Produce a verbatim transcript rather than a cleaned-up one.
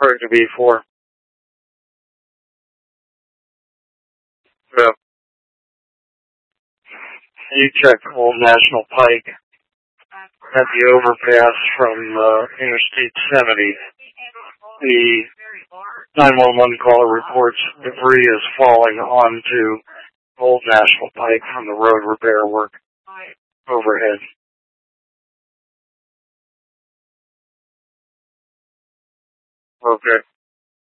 Where to be for? Yeah. You check Old National Pike at the overpass from uh, Interstate seventy. The nine one one caller reports debris is falling onto Old National Pike from the road repair work overhead. Okay.